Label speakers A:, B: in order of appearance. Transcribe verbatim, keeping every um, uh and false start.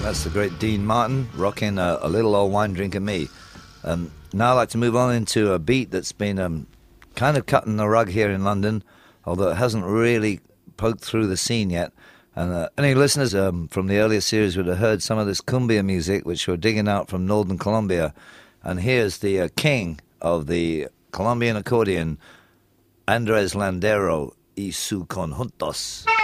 A: That's the great Dean Martin rocking a, a Little Old Wine Drinking Me. Um, now I'd like to move on into a beat that's been um, kind of cutting the rug here in London, although it hasn't really poked through the scene yet. And uh, any listeners um, from the earlier series would have heard some of this cumbia music, which we're digging out from Northern Colombia. And here's the uh, king of the Colombian accordion, Andres Landero y su conjuntos.